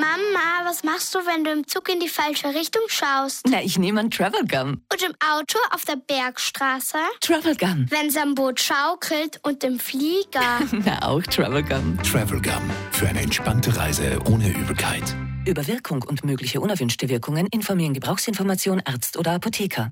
Mama, was machst du, wenn du im Zug in die falsche Richtung schaust? Na, ich nehme einen Travel Gum. Und im Auto auf der Bergstraße? Travel Gum. Wenn's am Boot schaukelt und im Flieger? Na, auch Travel Gum. Travel Gum. Für eine entspannte Reise ohne Übelkeit. Über Wirkung und mögliche unerwünschte Wirkungen informieren Gebrauchsinformation Arzt oder Apotheker.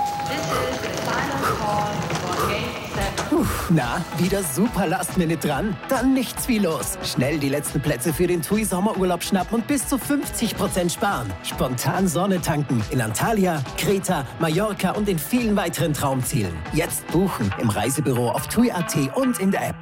Na, wieder super Last-Minute dran? Dann nichts wie los. Schnell die letzten Plätze für den TUI Sommerurlaub schnappen und bis zu 50% sparen. Spontan Sonne tanken in Antalya, Kreta, Mallorca und in vielen weiteren Traumzielen. Jetzt buchen im Reisebüro auf TUI.at und in der App.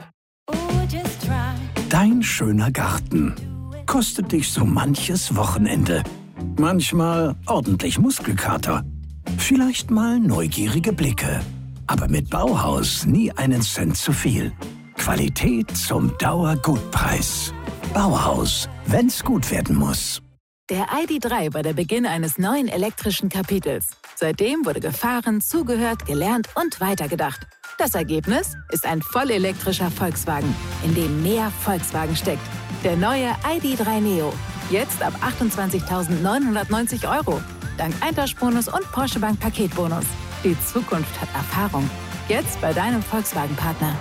Dein schöner Garten kostet dich so manches Wochenende. Manchmal ordentlich Muskelkater. Vielleicht mal neugierige Blicke. Aber mit Bauhaus nie einen Cent zu viel. Qualität zum Dauergutpreis. Bauhaus, wenn's gut werden muss. Der ID.3 war der Beginn eines neuen elektrischen Kapitels. Seitdem wurde gefahren, zugehört, gelernt und weitergedacht. Das Ergebnis ist ein vollelektrischer Volkswagen, in dem mehr Volkswagen steckt. Der neue ID.3 Neo. Jetzt ab 28.990 €. Dank Eintaschbonus und Porsche Bank Paketbonus. Die Zukunft hat Erfahrung. Jetzt bei deinem Volkswagen-Partner.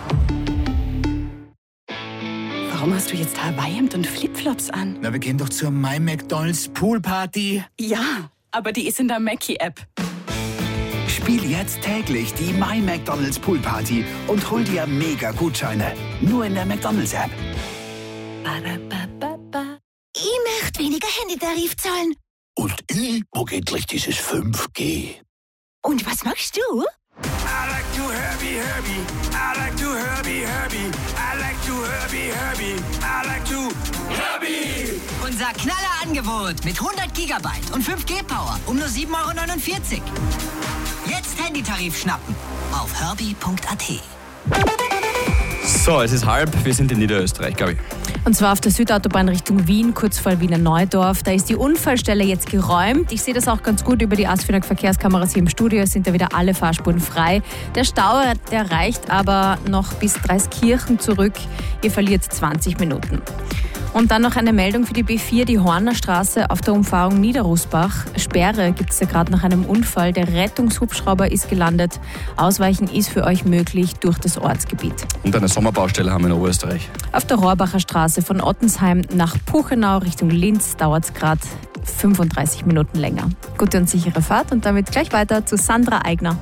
Warum hast du jetzt Hawaii-Hemd und Flipflops an? Na, wir gehen doch zur My McDonald's Poolparty. Ja, aber die ist in der Mackie-App. Spiel jetzt täglich die My McDonald's Poolparty und hol dir mega Gutscheine. Nur in der McDonald's App. Ich möchte weniger Handytarif zahlen. Und wo geht gleich dieses 5G? Und was machst du? I like to Herbie, Herbie. I like to Herbie, Herbie. I like to Herbie, Herbie. I like to Herbie. Unser Knallerangebot mit 100 Gigabyte und 5G-Power um nur 7,49 €. Jetzt Handytarif schnappen auf herbie.at. So, es ist 1:30. Wir sind in Niederösterreich, glaube ich. Und zwar auf der Südautobahn Richtung Wien, kurz vor Wiener Neudorf. Da ist die Unfallstelle jetzt geräumt. Ich sehe das auch ganz gut über die ASFINAG Verkehrskameras hier im Studio. Es sind da wieder alle Fahrspuren frei. Der Stau, der reicht aber noch bis Dreiskirchen zurück. Ihr verliert 20 Minuten. Und dann noch eine Meldung für die B4, die Horner Straße auf der Umfahrung Niederrusbach. Sperre gibt es da gerade nach einem Unfall. Der Rettungshubschrauber ist gelandet. Ausweichen ist für euch möglich durch das Ortsgebiet. Und eine Sommerbaustelle haben wir in Oberösterreich. Auf der Rohrbacher Straße von Ottensheim nach Puchenau Richtung Linz dauert es gerade 35 Minuten länger. Gute und sichere Fahrt und damit gleich weiter zu Sandra Eigner.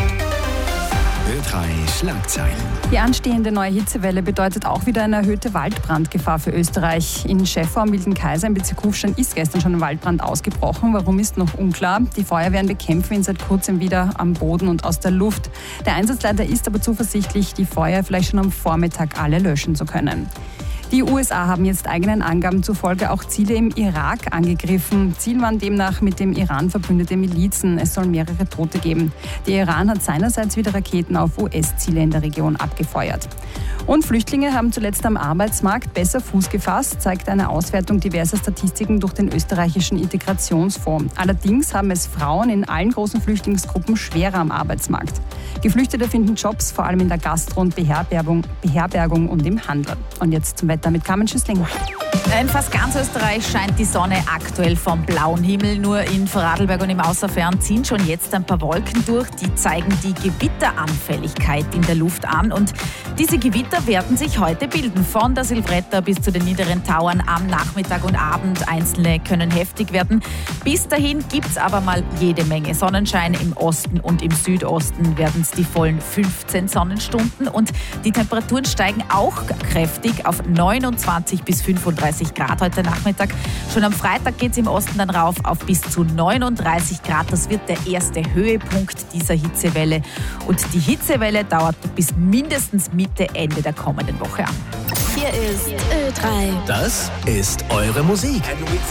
Ö3 Schlagzeilen. Die anstehende neue Hitzewelle bedeutet auch wieder eine erhöhte Waldbrandgefahr für Österreich. In Schäffau am Wilden Kaiser im Bezirk Kufstein ist gestern schon ein Waldbrand ausgebrochen. Warum ist noch unklar. Die Feuerwehren bekämpfen ihn seit kurzem wieder am Boden und aus der Luft. Der Einsatzleiter ist aber zuversichtlich, die Feuer vielleicht schon am Vormittag alle löschen zu können. Die USA haben jetzt eigenen Angaben zufolge auch Ziele im Irak angegriffen. Ziel waren demnach mit dem Iran verbündete Milizen. Es soll mehrere Tote geben. Der Iran hat seinerseits wieder Raketen auf US-Ziele in der Region abgefeuert. Und Flüchtlinge haben zuletzt am Arbeitsmarkt besser Fuß gefasst, zeigt eine Auswertung diverser Statistiken durch den österreichischen Integrationsfonds. Allerdings haben es Frauen in allen großen Flüchtlingsgruppen schwerer am Arbeitsmarkt. Geflüchtete finden Jobs vor allem in der Gastro- und Beherbergung und im Handel. Und jetzt zum Wetter mit Carmen Schüssling. In fast ganz Österreich scheint die Sonne aktuell vom blauen Himmel. Nur in Vorarlberg und im Außerfern ziehen schon jetzt ein paar Wolken durch. Die zeigen die Gewitteranfälligkeit in der Luft an. Und diese Gewitter werden sich heute bilden. Von der Silvretta bis zu den niederen Tauern am Nachmittag und Abend. Einzelne können heftig werden. Bis dahin gibt es aber mal jede Menge Sonnenschein. Im Osten und im Südosten werden es die vollen 15 Sonnenstunden. Und die Temperaturen steigen auch kräftig auf 29 bis 35 Grad heute Nachmittag. Schon am Freitag geht es im Osten dann rauf auf bis zu 39 Grad. Das wird der erste Höhepunkt dieser Hitzewelle. Und die Hitzewelle dauert bis mindestens Mitte, Ende der kommenden Woche an. Hier ist Ö3. Das ist eure Musik.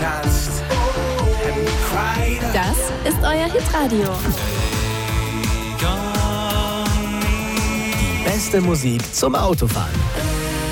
Das ist euer Hitradio. Die beste Musik zum Autofahren.